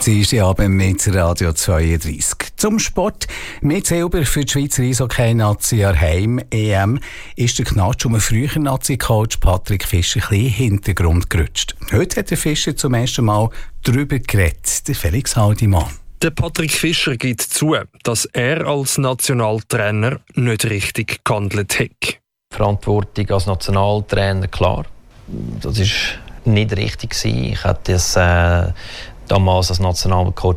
Dienstagabend mit Radio 32. Zum Sport. Mit Silber für die Schweizer Eishockey-Nazi an Heim-EM ist der Gnatsch um den früheren Nazi-Coach Patrick Fischer ein bisschen in den Hintergrund gerutscht. Heute hat der Fischer zum ersten Mal darüber geredet, der Felix Haldimann. Der Patrick Fischer gibt zu, dass er als Nationaltrainer nicht richtig gehandelt hat. Verantwortung als Nationaltrainer, klar, das ist nicht richtig gewesen. Ich hätte es damals als Nationalcoach